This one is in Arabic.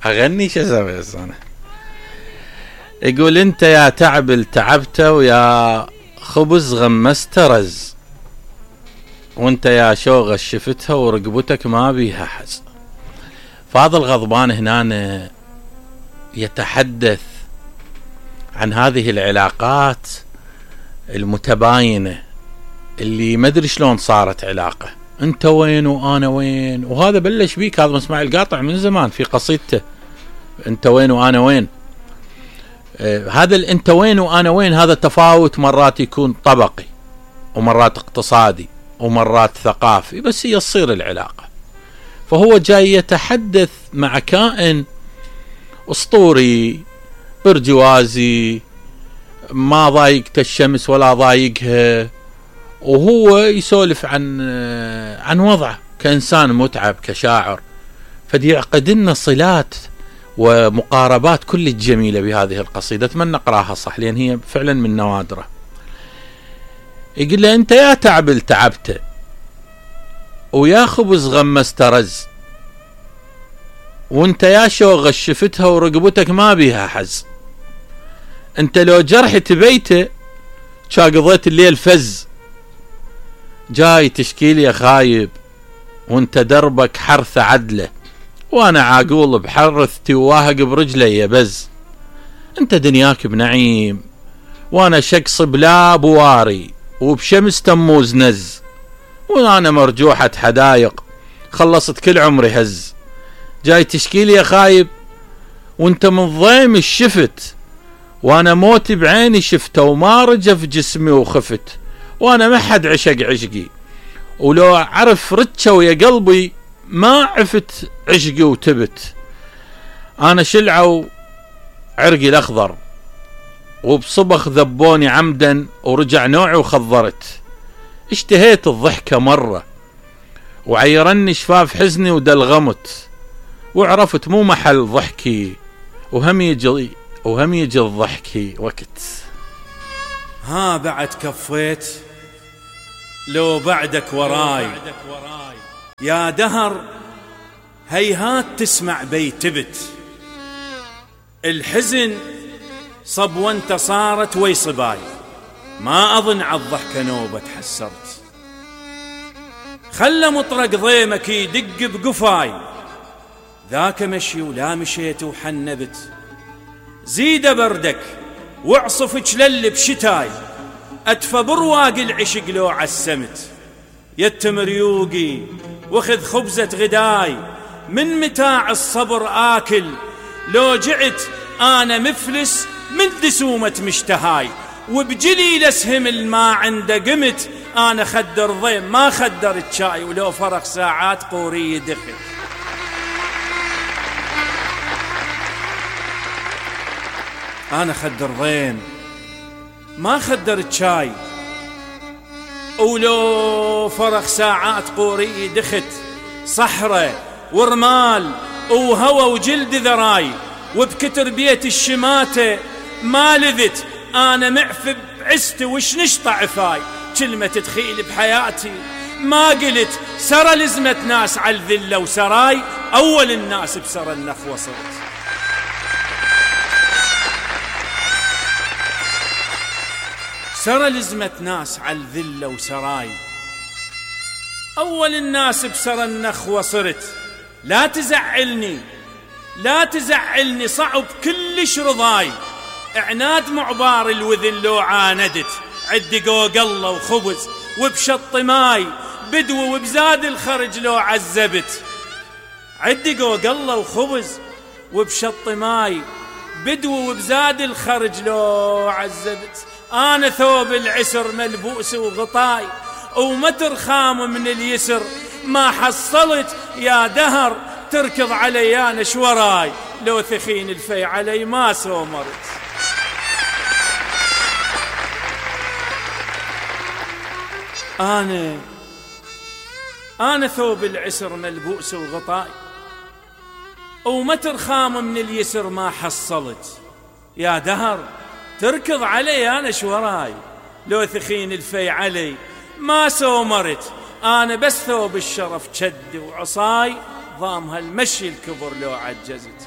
اغني شو اسوي انا؟ يقول انت يا تعبل تعبت ويا خبز غمست رز، وانت يا شوغة شفتها ورقبتك ما بيها حز. فاضل غضبان هنا يتحدث عن هذه العلاقات المتباينة اللي ما ادري شلون صارت علاقة، انت وين وانا وين. وهذا بلش بيك هذا اسماعيل القاطع من زمان في قصيدته انت وين وانا وين. هذا انت وين وانا وين هذا تفاوت، مرات يكون طبقي ومرات اقتصادي ومرات ثقافي، بس هي تصير العلاقة. فهو جاي يتحدث مع كائن اسطوري برجوازي ما ضايقته الشمس ولا ضايقها، وهو يسولف عن وضعه كإنسان متعب كشاعر. فدي يعقد لنا صلات ومقاربات كل جميلة بهذه القصيدة. أتمنى أقراها صح لأن هي فعلا من نوادره. يقول له أنت يا تعبل تعبت ويا خبز غمست رز، وانت يا شوغ شفتها ورقبتك ما بيها حز. انت لو جرح تبيته شا قضيت الليل فز، جاي تشكيلي يا خايب وانت دربك حرث عدله، وانا عاقول بحرثتي وواهق برجلي يا بز. انت دنياك بنعيم وانا شقص بلا بواري وبشمس تموز نز، وانا مرجوحة حدايق خلصت كل عمري هز. جاي تشكيلي يا خايب وانت من ضيم الشفت، وانا موتي بعيني شفته وما رجف جسمي وخفت، وانا ما حد عشق عشقي ولو عرف رتشه ويا قلبي ما عفت عشقي وتبت. انا شلعه عرقي الاخضر وبصبخ ذبوني عمدا ورجع نوعي وخضرت. اشتهيت الضحكة مرة وعيرني شفاف حزني ودلغمت، وعرفت مو محل ضحكي وهم يجي الضحكي وقت. ها بعد كفيت لو بعدك وراي يا دهر، هيهات تسمع بيتبت. الحزن صب وانت صارت ويصباي، ما أظن عالضحكة نوبة تحسرت. خلى مطرق ضيمك يدق بقفاي، ذاك مشي ولا مشيت وحنبت. زيد بردك واعصف جلل بشتاي، أدفى برواق العشق لو عسمت. يتم ريوقي واخذ خبزة غداي، من متاع الصبر آكل لو جعت أنا مفلس من دسومة مشتهاي. وبجلي لسهم الما عنده قمت، أنا خدر ضيم ما خدرت شاي، ولو فرق ساعات قوري دخل. أنا خدر ضيم ما خدرت شاي، ولو فرق ساعات قوري دخت. صحرة ورمال وهوى وجلد ذراي، وبكتر بيت الشماتة ما لذت. أنا معفب عستي وش نشطع عفاي، كلمة تدخيل بحياتي ما قلت. سرى لزمة ناس على الذلة وسراي، أول الناس بسرى النخوة صرت. سرى لزمة ناس على الذلة وسراي، أول الناس بسرى النخوة صرت. لا تزعلني لا تزعلني صعب كلش رضاي، اعناد معبار الوذل لو عاندت. عدي قوقله وخبز وبشط ماي، بدو وبزاد الخرج لو عزبت. عدي قوقله وخبز وبشط ماي، بدو وبزاد الخرج لو عزبت. أنا ثوب العسر ملبوس وغطاي، ومتر خام من اليسر ما حصلت. يا دهر تركض علي أنا شوراي، لو ثخين الفي علي ما سومرت. أنا ثوب العسر ملبوس وغطاي، ومتر خام من اليسر ما حصلت. يا دهر تركض علي أنا شوراي، لو ثخين الفي علي ما سومرت. أنا بس ثوب الشرف شد وعصاي، ضامها المشي الكبر لو عجزت.